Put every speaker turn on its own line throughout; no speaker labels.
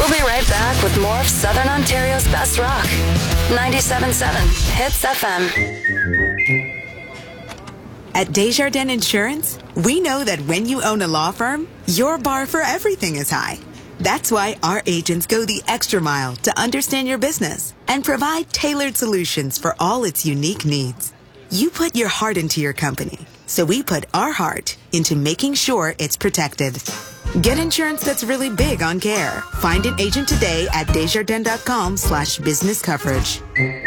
We'll be right back with more of Southern Ontario's best rock. 97.7 Hits FM.
At Desjardins Insurance, we know that when you own a law firm, your bar for everything is high. That's why our agents go the extra mile to understand your business and provide tailored solutions for all its unique needs. You put your heart into your company, so we put our heart into making sure it's protected. Get insurance that's really big on care. Find an agent today at desjardins.com/business coverage.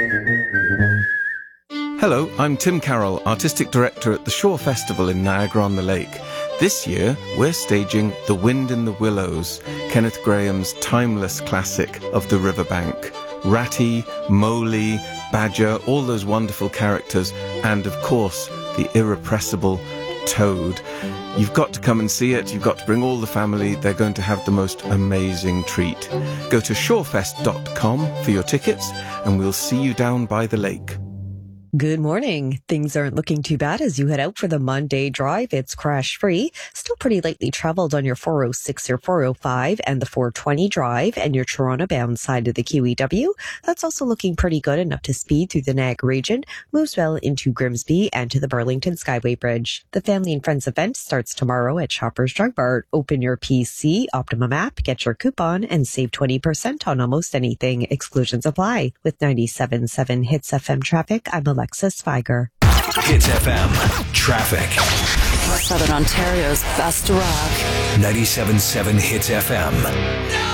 Hello, I'm Tim Carroll, Artistic Director at the Shore Festival in Niagara-on-the-Lake. This year, we're staging The Wind in the Willows, Kenneth Grahame's timeless classic of the riverbank. Ratty, Mowgli, Badger, all those wonderful characters, and of course, the irrepressible Toad. You've got to come and see it. You've got to bring all the family. They're going to have the most amazing treat. Go to shorefest.com for your tickets, and we'll see you down by the lake.
Good morning. Things aren't looking too bad as you head out for the Monday drive. It's crash-free. Still pretty lightly traveled on your 406 or 405 and the 420 drive and your Toronto-bound side of the QEW. That's also looking pretty good and up to speed through the Niagara region. Moves well into Grimsby and to the Burlington Skyway Bridge. The Family and Friends event starts tomorrow at Shoppers Drug Mart. Open your PC, Optimum app, get your coupon, and save 20% on almost anything. Exclusions apply. With 97.7 Hits FM traffic, I'm Alexis Feiger.
Hits FM traffic.
Southern Ontario's best rock.
97.7 Hits FM.